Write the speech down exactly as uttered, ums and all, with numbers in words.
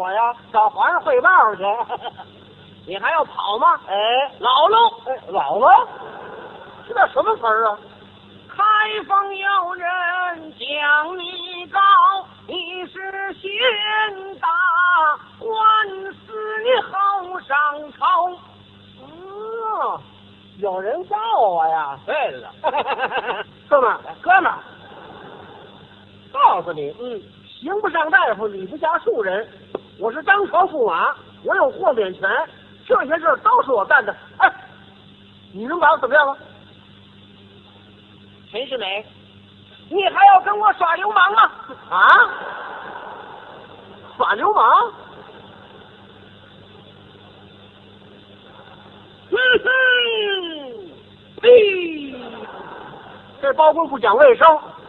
我呀，找皇上汇报去。 你还要跑吗？ 哎， 老喽， 哎，老了，这叫什么词儿啊？ 开封有人将你告，你是贤达，官司你后上朝。 哦，有人告我呀？ 对了， 哥们儿，哥们儿，告诉你，嗯，刑不上大夫，礼不下庶人。我是当朝驸马，我有豁免权，这些事儿都是我干的。哎，你能把我怎么样啊？ 陈世美， 你还要跟我耍流氓吗？啊？耍流氓？ 哼哼，嘿， 这包公不讲卫生。